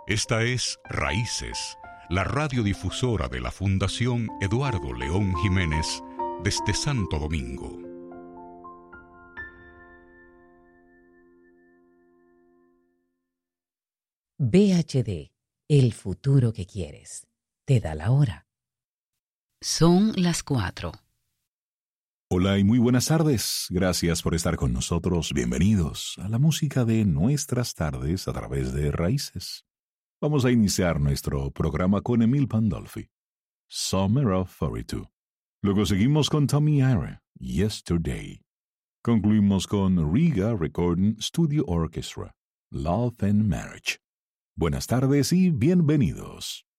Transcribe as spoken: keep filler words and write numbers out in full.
Esta es Raíces, la radiodifusora de la Fundación Eduardo León Jiménez desde Santo Domingo. V H D, el futuro que quieres. Te da la hora. Son las cuatro. Hola y muy buenas tardes. Gracias por estar con nosotros. Bienvenidos a la música de nuestras tardes a través de Raíces. Vamos a iniciar nuestro programa con Emil Pandolfi, Summer of cuarenta y dos. Luego seguimos con Tommy Ara, Yesterday. Concluimos con Riga Recording Studio Orchestra, Love and Marriage. Buenas tardes y bienvenidos.